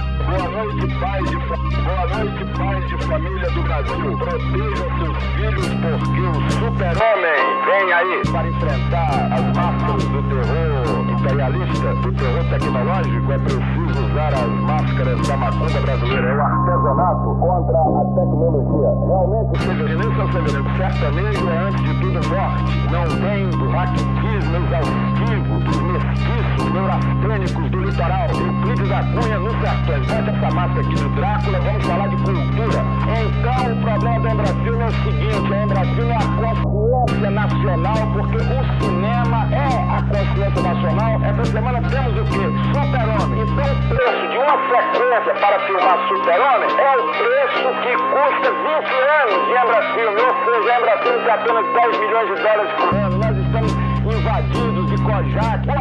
Boa noite, pais de família do Brasil. Protejam seus filhos porque o super-homem vem aí para enfrentar as máscaras do terror imperialista, do terror tecnológico. É preciso usar as máscaras da macumba brasileira. É o artesanato contra a tecnologia. Realmente, Severino, sertanejo é antes de tudo morte. Não vem do raquitismo exaustivo dos mestiços neurastênicos do litoral. Euclides da Cunha nos sertões. Bote essa máscara aqui do Drácula, vamos falar de cultura. Então, o problema da Embrafilme é o seguinte: a Embrafilme é a consciência nacional, porque o cinema é a consciência nacional. Essa semana temos o quê? Super-Homem. Então, o preço de uma frequência para filmar Super-Homem é o preço que custa 20 anos de Embrafilme, ou seja, a Embrafilme tem apenas 10 milhões de dólares por ano. Nós estamos invadidos de Kojak.